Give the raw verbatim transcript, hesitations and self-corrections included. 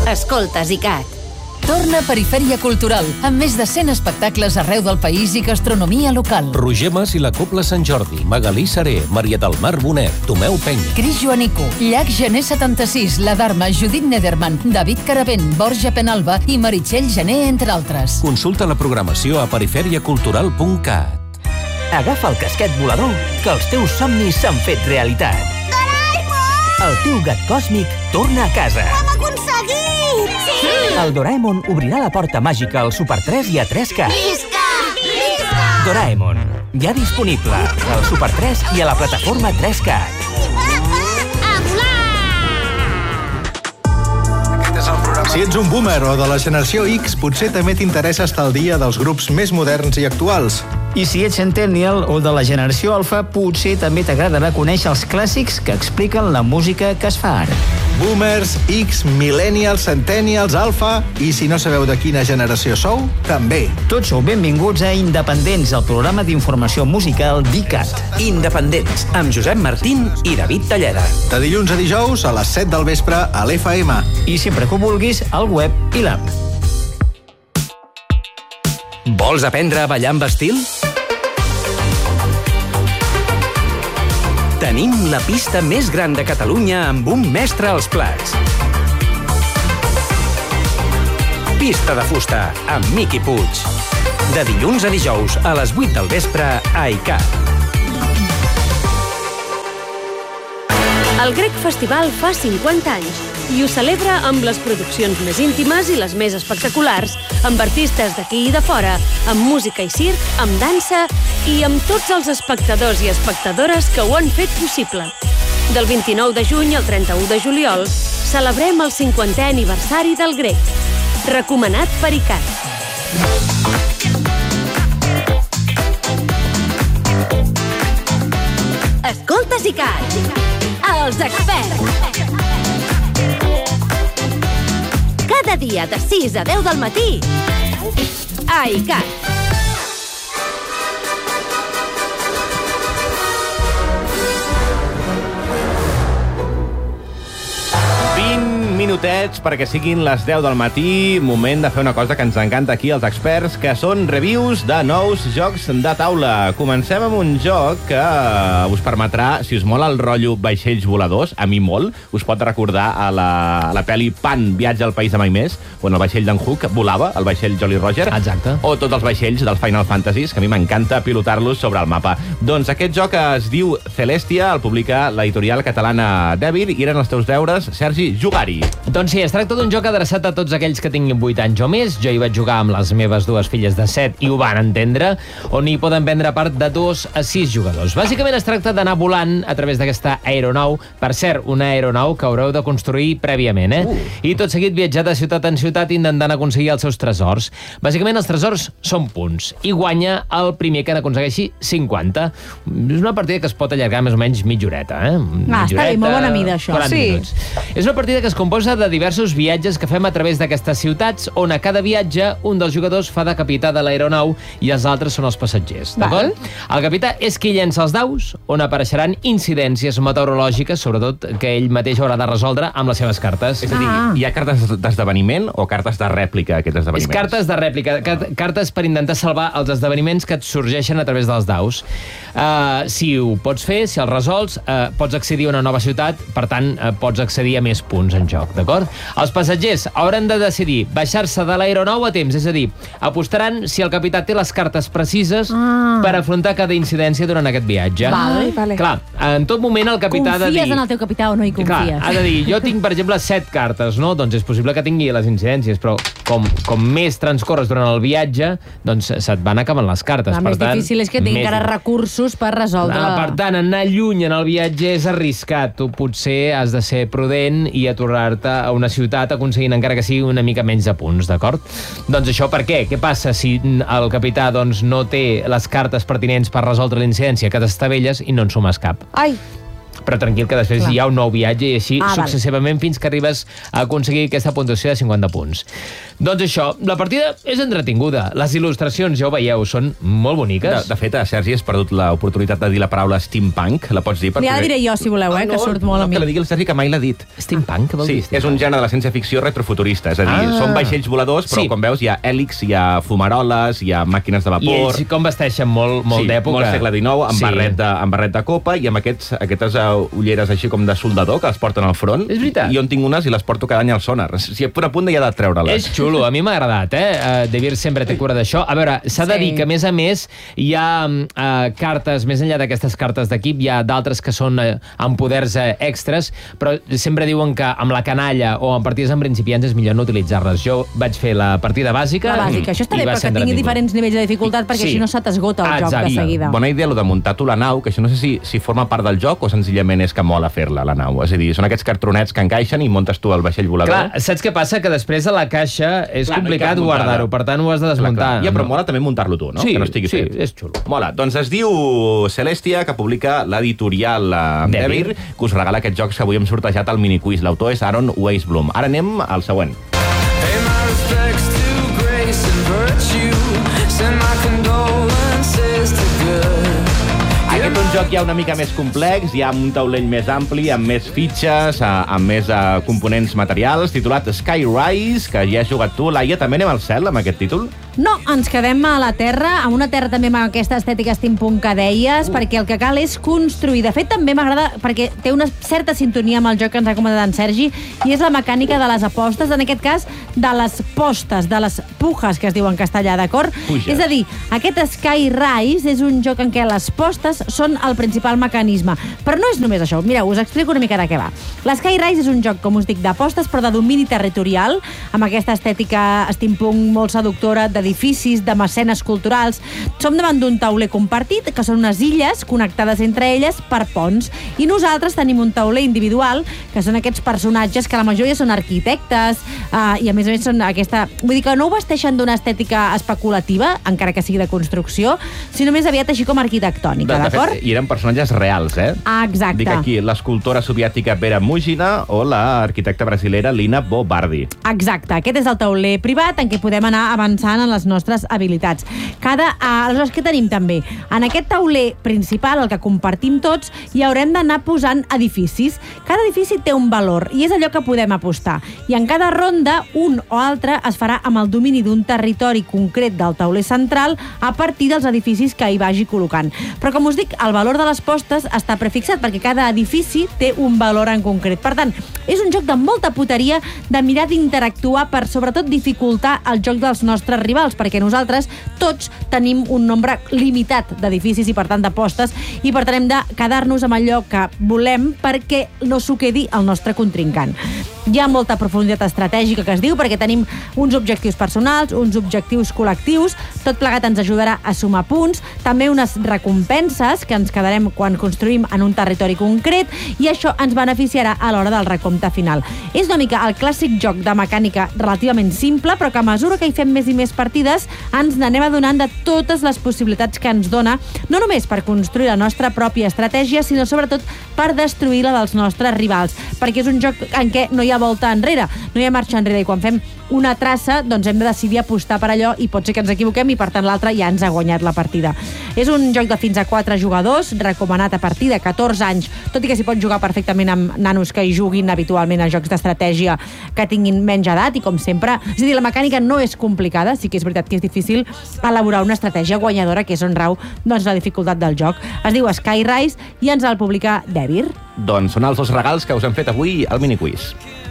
Escoltes ICAT. Torna Perifèria Cultural, amb més de cent espectacles arreu del país i gastronomia local. Roger Mas i la Cobla Sant Jordi, Magalí Saré, Maria del Mar Bonet, Tomeu Penya. Cris Joanico, Llac Gené setanta-sis, La Dharma, Judit Nederman, David Caravent, Borja Penalba i Meritxell Gené, entre altres. Consulta la programació a perifèria cultural punt cat. Agafa el casquet volador, que els teus somnis s'han fet realitat. Doraemon! El teu gat còsmic torna a casa. Ho hem aconseguit! Sí! El Doraemon obrirà la porta màgica al Super tres i a tres cat. Visca! Visca! Doraemon, ja disponible al Super tres i a la plataforma tres cat. A volar! Si ets un boomer o de la generació X, potser també t'interessa estar al dia dels grups més moderns i actuals. I si ets centennial o de la generació alfa, potser també t'agradarà conèixer els clàssics que expliquen la música que es fa ara. Boomers, X, millennials, centennials, alfa... I si no sabeu de quina generació sou, també. Tots sou benvinguts a Independents, el programa d'informació musical d'ICAT. Independents, amb Josep Martín i David Talleda. De dilluns a dijous a les set del vespre a l'F M. I sempre que ho vulguis, al web i l'app. Vols aprendre a ballar amb estil? Tenim la pista més gran de Catalunya amb un mestre als plats. Pista de fusta amb Miqui Puig. De dilluns a dijous a les vuit del vespre a ICAT. El Grec Festival fa cinquanta anys i ho celebra amb les produccions més íntimes i les més espectaculars, amb artistes d'aquí i de fora, amb música i circ, amb dansa i amb tots els espectadors i espectadores que ho han fet possible. Del vint-i-nou de juny al trenta-u de juliol celebrem el cinquantè aniversari del Grec. Recomanat per ICAT. Escoltes ICAT. Els experts. Cada dia de sis a deu del matí a ICAT. Minutets perquè siguin les deu del matí, moment de fer una cosa que ens encanta aquí als experts, que són reviews de nous jocs de taula. Comencem amb un joc que us permetrà, si us mola el rotllo vaixells voladors, a mi molt, us pot recordar a la, a la pel·li Pan, Viatge al País de Mai Més, on el vaixell d'en Hook volava, el vaixell Jolly Roger. Exacte. O tots els vaixells dels Final Fantasies, que a mi m'encanta pilotar-los sobre el mapa. Doncs aquest joc es diu Celestia, el publica l'editorial catalana Dèbil, i eren els teus deures, Sergi, jugar-hi. Doncs sí, es tracta d'un joc adreçat a tots aquells que tinguin vuit anys o més. Jo hi vaig jugar amb les meves dues filles de set i ho van entendre, on hi poden prendre part de dos a sis jugadors. Bàsicament es tracta d'anar volant a través d'aquesta aeronau, per cert, una aeronau que haureu de construir prèviament, eh? Uh. I tot seguit viatjar de ciutat en ciutat intentant aconseguir els seus tresors. Bàsicament els tresors són punts i guanya el primer que n'aconsegueixi cinquanta. És una partida que es pot allargar més o menys mitja horeta, eh? Ah, està bé, molt bona mida, això. quaranta Sí. minuts. És una partida que es composa de diversos viatges que fem a través d'aquestes ciutats, on a cada viatge un dels jugadors fa de capità de l'aeronau i els altres són els passatgers, d'acord? El capità és qui llença els daus, on apareixeran incidències meteorològiques, sobretot que ell mateix haurà de resoldre amb les seves cartes. És a dir, ah. hi ha cartes d'esdeveniment o cartes de rèplica, aquests esdeveniments? És cartes de rèplica, cartes per intentar salvar els esdeveniments que et sorgeixen a través dels daus. Uh, si ho pots fer, si els resols, uh, pots accedir a una nova ciutat, per tant, uh, pots accedir a més punts en joc, d'acord? Els passatgers hauran de decidir baixar-se de l'aeronau a temps, és a dir, apostaran si el capità té les cartes precises ah. per afrontar cada incidència durant aquest viatge. Vale, vale. Clar, en tot moment el capità ha de dir... Confies en el teu capità o no hi confies? Clar, ha de dir, jo tinc, per exemple, set cartes, no? Doncs és possible que tingui les incidències, però com, com més transcorres durant el viatge, doncs se't van acabant les cartes. El per més tant, difícil és que tingui més... encara recursos per resoldre... Ah, per tant, anar lluny en el viatge és arriscat. Tu potser has de ser prudent i aturar-te a una ciutat aconseguint encara que sigui una mica menys de punts, d'acord? Doncs això per què? Què passa si el capità doncs, no té les cartes pertinents per resoldre la incidència? Que t'estavelles i no en sumes cap. Ai! però tranquil, que després Clar. hi ha un nou viatge i així Ah, val. successivament fins que arribes a aconseguir aquesta puntuació de cinquanta punts. Doncs això, la partida és entretinguda. Les il·lustracions, ja ho veieu, són molt boniques. De, de fet, Sergi, has perdut l'oportunitat de dir la paraula steampunk. La pots dir? Per Ja la primer- diré jo, si voleu, eh, Ah, que surt molt no, a mi. que la digui el Sergi, que mai l'ha dit. Steampunk, què vol Sí, dir és steampunk? un gènere de la ciència-ficció retrofuturista. És a dir, Ah. són vaixells voladors, però Sí. com veus hi ha hèlix, hi ha fumaroles, hi ha màquines de I vapor... ells com vesteixen molt, molt sí, d'època. molt segle dinou, amb, Sí. barret de, amb barret de copa i amb aquests, aquestes uh, ulleres així com de soldador que les porten al front. És veritat. I jo en tinc unes i les porto cada any al sonar. Si a punt a punt ja he de treure-les. És xulo, a mi m'ha agradat, eh? Uh, De Vir sempre té cura d'això. A veure, s'ha de Sí. dir que, a més a més, hi ha uh, cartes, més enllà d'aquestes cartes d'equip, hi ha d'altres que són uh, amb poders uh, extras, però sempre diuen que amb la canalla o amb partides amb principiants és millor no utilitzar-les. Jo vaig fer la partida bàsica... La bàsica. Això està i bé, va però ser que tingui entretingut. diferents nivells de dificultat, perquè Sí. així no se t'esgota el Ah, joc de exacte. seguida. Bona idea, lo de muntar tu la nau, que això no sé si, si forma part del joc o senzillament és que mola fer-la, la nau. És a dir, són aquests cartronets que encaixen i muntes tu el vaixell volador. Clar, saps què passa? Que després a la caixa és Clar, no hi complicat cap muntada. guardar-ho, per tant ho has de Clar, desmuntar. clar. Ja, però No. mola també muntar-lo tu, no? Sí, que no estigui sí, fet. és xulo. Mola. Doncs es diu Celestia, que publica l'editorial eh, Devir. Devir, que us regala aquests jocs que avui hem sortejat al miniquiz. L'autor és Aaron Weisblum. Ara anem al següent. Aquest és un joc ja una mica més complex, ja amb un taulell més ampli, amb més fitxes, eh, amb més eh, components materials, titulat Skyrise, que ja has jugat tu. Laia, també anem al cel amb aquest títol? No, ens quedem a la Terra, a una Terra també amb aquesta estètica steampunk que deies, uh. perquè el que cal és construir. De fet, també m'agrada perquè té una certa sintonia amb el joc que ens ha comentat en Sergi, i és la mecànica de les apostes, en aquest cas, de les postes, de les pujas, que es diu en castellà, d'acord? Puges. És a dir, aquest Skyrise és un joc en què les postes són el principal mecanisme. Però no és només això. Mireu, us explico una mica de què va. L'Skyrise és un joc, com us dic, d'apostes, però de domini territorial, amb aquesta estètica steampunk molt seductora, d'edificis, de mecenes culturals. Som davant d'un tauler compartit, que són unes illes connectades entre elles per ponts. I nosaltres tenim un tauler individual, que són aquests personatges que la majoria són arquitectes, eh, i a més a més són aquesta... Vull dir que no ho vesteixen d'una estètica especulativa, encara que sigui de construcció, sinó més aviat així com arquitectònica, d'acord? I eren personatges reals, eh? Ah, exacte. Dic aquí, l'escultora soviètica Vera Mugina o l'arquitecta brasilera Lina Bobardi. Exacte, aquest és el tauler privat en què podem anar avançant en les nostres habilitats. Cada, eh, aleshores, què tenim també? En aquest tauler principal, el que compartim tots, hi haurem d'anar posant edificis. Cada edifici té un valor i és allò que podem apostar. I en cada ronda, un o altre es farà amb el domini d'un territori concret del tauler central a partir dels edificis que hi vagi col·locant. Però, com us dic, el valor de les postes està prefixat perquè cada edifici té un valor en concret. Per tant, és un joc de molta puteria, de mirar d'interactuar per, sobretot, dificultar el joc dels nostres rivals, perquè nosaltres tots tenim un nombre limitat d'edificis i, per tant, d'apostes, i per tant hem de quedar-nos amb allò que volem perquè no s'ho quedi el nostre contrincant. Hi ha molta profunditat estratègica, que es diu, perquè tenim uns objectius personals, uns objectius col·lectius, tot plegat ens ajudarà a sumar punts, també unes recompenses que ens quedarem quan construïm en un territori concret, i això ens beneficiarà a l'hora del recompte final. És una mica el clàssic joc de mecànica relativament simple, però que a mesura que hi fem més i més partides ens n'anem adonant de totes les possibilitats que ens dona, no només per construir la nostra pròpia estratègia, sinó sobretot per destruir la dels nostres rivals, perquè és un joc en què no hi ha volta enrere, no hi ha marxa enrere, i quan fem una traça, doncs hem de decidir apostar per allò, i pot ser que ens equivoquem i per tant l'altre ja ens ha guanyat la partida. És un joc de fins a quatre jugadors, recomanat a partir de catorze anys, tot i que s'hi pot jugar perfectament amb nanos que hi juguin habitualment a jocs d'estratègia que tinguin menys edat, i com sempre, és a dir, la mecànica no és complicada, sí que és veritat que és difícil elaborar una estratègia guanyadora, que és on rau, doncs, la dificultat del joc. Es diu Skyrise i ens el publica Devir. Doncs són els dos regals que us hem fet avui al miniquiz.